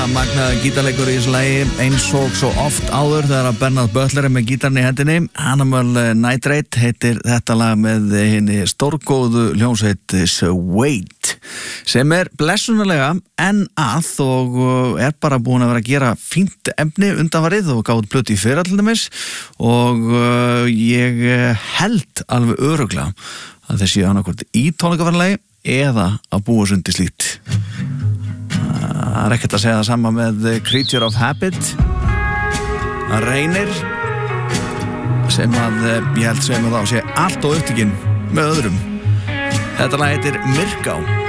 Magnaður gítarleikur í þessu lagi eins og svo oft áður þegar Bernard Butler með gítarinn í hendinni. Animal Nitrate heitir þetta lag með henni stórgóðu hljómsveit Suede sem blessunarlega enn að og bara búin að vera að gera fínt efni undanfarið og gátt plötu í fyrra til dæmis og ég held alveg örugglega að þessi annarkvort í tónleikaferðalagi eða að búa sundi slíkt. Það ekkert að segja það sama með Creature of Habit að Reynir sem ég held sem að þá sé allt og upptíkin með öðrum. Þetta lag heitir Myrká.